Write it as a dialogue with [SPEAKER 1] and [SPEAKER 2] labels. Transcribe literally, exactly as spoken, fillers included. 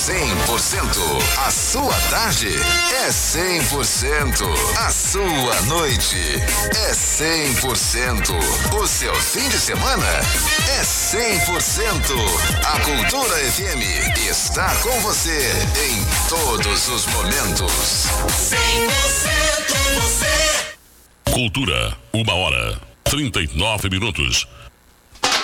[SPEAKER 1] cem por cento. A sua tarde é cem por cento. A sua noite é cem por cento. O seu fim de semana é cem por cento. A Cultura F M está com você em todos os momentos.
[SPEAKER 2] cem por cento você.
[SPEAKER 3] Cultura, uma hora, trinta e nove minutos.